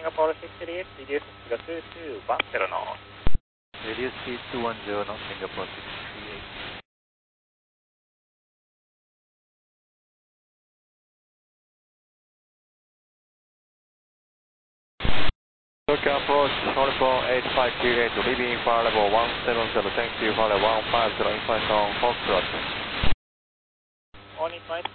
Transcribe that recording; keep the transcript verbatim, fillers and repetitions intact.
Singapore six eighty-eight, reduce speed two two one zero knots. Reduce speed two one zero knots, Singapore six eighty-eight. Look approach, Horizon eight five two eight, leaving fire level one seven zero, thank you, fire level one five zero, information Foxtrot. On in flight.